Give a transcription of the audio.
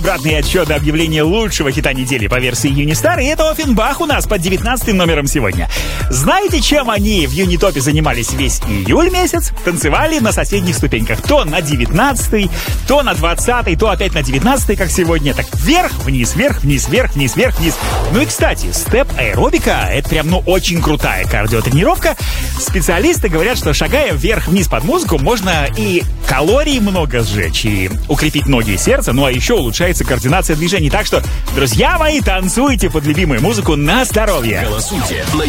Обратный отсчет до объявления лучшего хита недели по версии Юнистар, и это Оффенбах у нас под 19 номером сегодня. Знаете, чем они в Юнитопе занимались весь июль месяц? Танцевали на соседних ступеньках. То на 19-й, то на 20-й, то опять на 19-й, как сегодня. Так вверх, вниз, вверх, вниз, вверх, вниз, вверх, вниз. Ну и, кстати, степ-аэробика — это прям, очень крутая кардиотренировка. Специалисты говорят, что шагая вверх-вниз под музыку, можно и калорий много сжечь, и укрепить ноги и сердце, ну а еще улучшается координация движений. Так что, друзья мои, танцуйте под любимую музыку на здоровье. Голосуйте на